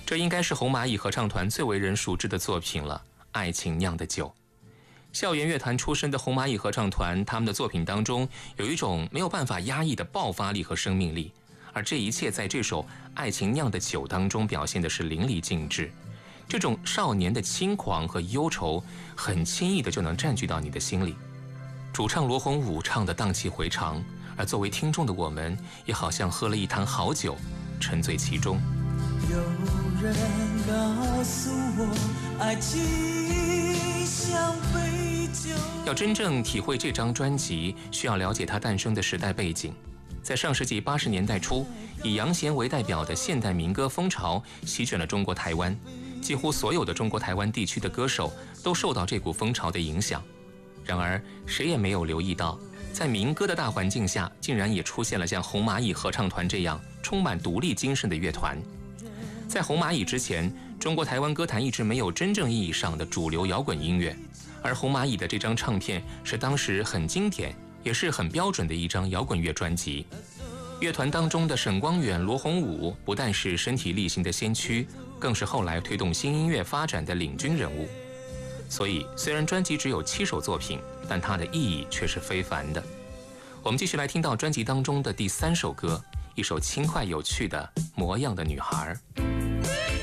这应该是红蚂蚁合唱团最为人熟知的作品了，《爱情酿的酒》。校园乐团出身的红蚂蚁合唱团，他们的作品当中有一种没有办法压抑的爆发力和生命力，而这一切在这首《爱情酿的酒》当中表现的是淋漓尽致。这种少年的轻狂和忧愁，很轻易的就能占据到你的心里。主唱罗红武唱得荡气回肠，而作为听众的我们，也好像喝了一坛好酒，沉醉其中。 有人告诉我，爱情像杯酒。 要真正体会这张专辑，需要了解它诞生的时代背景。在上世纪80年代初，以杨弦为代表的现代民歌风潮席卷了中国台湾，几乎所有的中国台湾地区的歌手都受到这股风潮的影响。然而，谁也没有留意到，在民歌的大环境下，竟然也出现了像红蚂蚁合唱团这样充满独立精神的乐团。在红蚂蚁之前，中国台湾歌坛一直没有真正意义上的主流摇滚音乐，而红蚂蚁的这张唱片是当时很经典，也是很标准的一张摇滚乐专辑。乐团当中的沈光远、罗红武不但是身体力行的先驱，更是后来推动新音乐发展的领军人物。所以，虽然专辑只有7首作品，但它的意义却是非凡的。我们继续来听到专辑当中的第3首歌，一首轻快有趣的《模样的女孩》。